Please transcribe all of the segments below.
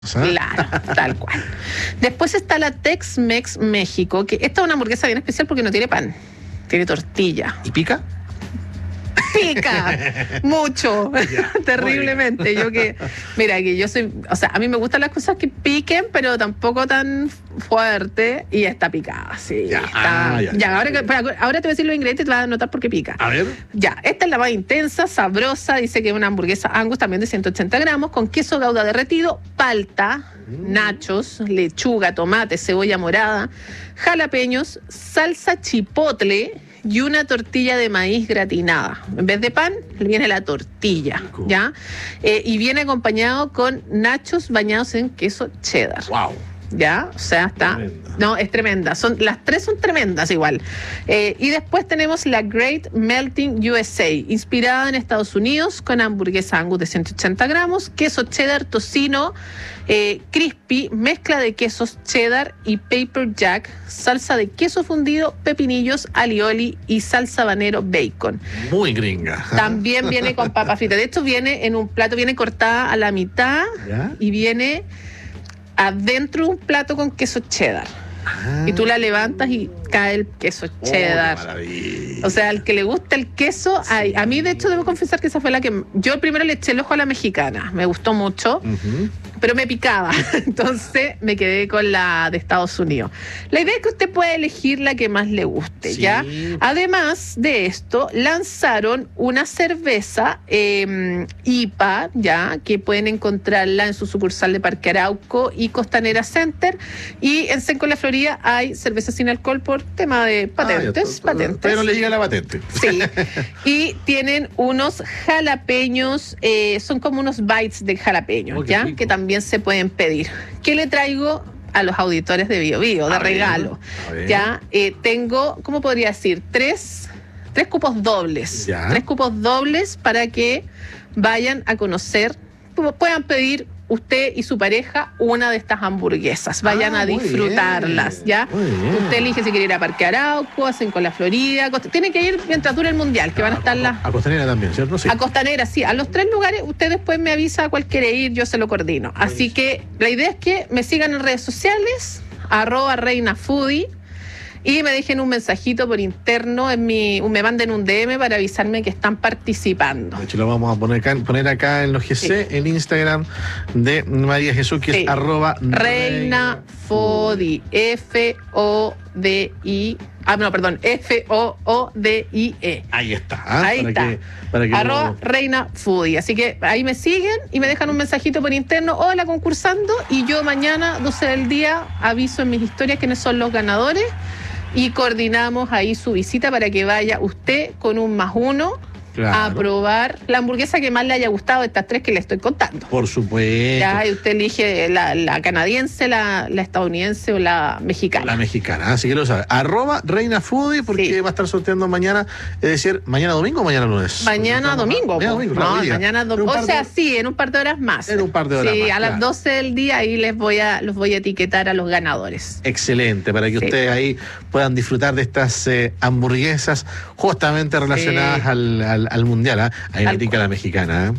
Claro, tal cual. Después está la Tex-Mex México, que esta es una hamburguesa bien especial porque no tiene pan, tiene tortilla. ¿Y pica? Pica mucho, terriblemente. Mira, que yo soy, o sea, a mí me gustan las cosas que piquen, pero tampoco tan fuerte, y está picada, sí. Ahora te voy a decir los ingredientes y te vas a notar por qué pica. A ver. Ya, esta es la más intensa, sabrosa, dice que es una hamburguesa Angus también de 180 gramos, con queso Gouda derretido, palta, nachos, lechuga, tomate, cebolla morada, jalapeños, salsa chipotle y una tortilla de maíz gratinada. En vez de pan, viene la tortilla, ¿ya? Y viene acompañado con nachos bañados en queso cheddar. ¡Wow! ¿Ya? O sea, está... Tremenda. No, es tremenda. Las tres son tremendas igual. Y después tenemos la Great Melting USA, inspirada en Estados Unidos, con hamburguesa Angus de 180 gramos, queso cheddar, tocino, crispy, mezcla de quesos cheddar y pepper jack, salsa de queso fundido, pepinillos, alioli y salsa habanero bacon. Muy gringa. También viene con papa frita. De hecho, viene en un plato, viene cortada a la mitad. ¿Ya? Y viene adentro de un plato con queso cheddar. Y tú la levantas y cae el queso cheddar. O sea, al que le gusta el queso, sí. A mí de hecho debo confesar que esa fue la que... Yo primero le eché el ojo a la mexicana, me gustó mucho, pero me picaba, entonces me quedé con la de Estados Unidos. La idea es que usted puede elegir la que más le guste, sí. ¿Ya? Además de esto, lanzaron una cerveza IPA, ¿ya? Que pueden encontrarla en su sucursal de Parque Arauco y Costanera Center, y en Senco La Florida hay cerveza sin alcohol por tema de patentes. Pero le llega la patente. Sí. Y tienen unos jalapeños, son como unos bites de jalapeños, ¿ya? Rico. Que también se pueden pedir. ¿Qué le traigo a los auditores de Bio Bio de regalo? Ya, tengo, ¿cómo podría decir? Tres cupos dobles. ¿Ya? 3 cupos dobles para que vayan a conocer, puedan pedir usted y su pareja una de estas hamburguesas. Vayan a disfrutarlas, ¿ya? Usted elige si quiere ir a Parque Arauco, a Senco La Florida. Tiene que ir mientras dure el Mundial, que van a estar las... A Costanera también, ¿cierto? Sí. A Costanera, sí. A los 3 lugares, usted después me avisa a cuál quiere ir, yo se lo coordino. Así que la idea es que me sigan en redes sociales, @ReinaFoodie, y me dejen un mensajito por interno, me manden un DM para avisarme que están participando. De hecho, lo vamos a poner acá en los GC, sí. El Instagram de María Jesús, que sí. Es @ReinaFoodie, FODI. FOODIE. Ahí está. Ahí está. @ReinaFoodie. Así que ahí me siguen y me dejan un mensajito por interno. Hola, concursando. Y yo mañana, 12 del día, aviso en mis historias quiénes son los ganadores. Y coordinamos ahí su visita para que vaya usted con un +1 a probar la hamburguesa que más le haya gustado de estas 3 que le estoy contando. Por supuesto. Ya, y usted elige la canadiense, la estadounidense o la mexicana. La mexicana, así que lo sabe. @ReinaFoodie, porque sí. Va a estar sorteando mañana, es decir, ¿mañana domingo o mañana lunes? Mañana domingo. Mañana domingo. O sea, sí, en un par de horas más. En un par de horas más. Sí, a las 12 del día ahí los voy a etiquetar a los ganadores. Excelente, para que ustedes ahí puedan disfrutar de estas hamburguesas justamente relacionadas al mundial, Ahí me tica la mexicana,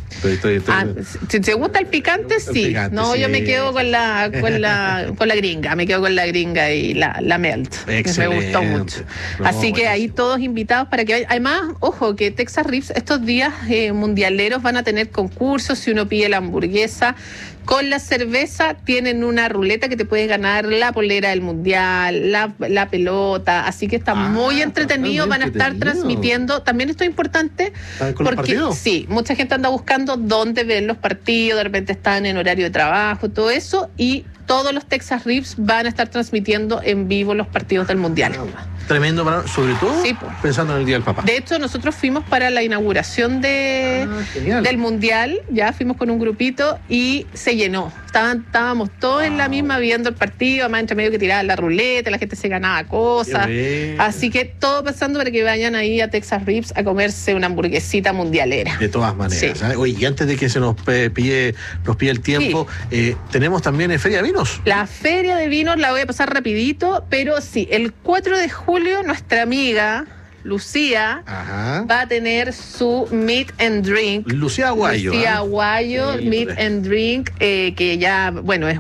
si te gusta el picante, sí. Picante, no, sí. Yo me quedo con la gringa, me quedo con la gringa y la melt. Excelente. Me gustó mucho. Así que ahí todos invitados para que vayan. Además, ojo, que Texas Ribs estos días mundialeros van a tener concursos. Si uno pide la hamburguesa con la cerveza, tienen una ruleta que te puedes ganar la polera del mundial, la pelota, así que está muy entretenido. Van a estar transmitiendo, también esto es importante, porque sí, mucha gente anda buscando dónde ver los partidos, de repente están en horario de trabajo, todo eso, y todos los Texas Ribs van a estar transmitiendo en vivo los partidos del mundial. Tremendo, sobre todo pensando en el Día del Papá. De hecho, nosotros fuimos para la inauguración del mundial, ya fuimos con un grupito y se llenó. Estábamos todos en la misma viendo el partido, además entre medio que tiraban la ruleta, la gente se ganaba cosas. Así que todo pasando para que vayan ahí a Texas Ribs a comerse una hamburguesita mundialera. De todas maneras. Sí. Oye, y antes de que se nos pille el tiempo, tenemos también Feria de Vinos. La Feria de Vinos la voy a pasar rapidito, pero sí, el 4 de julio nuestra amiga Lucía, Ajá. va a tener su Meet and Drink. Lucía Aguayo. Lucía Aguayo, Meet and Drink, que ya, bueno, es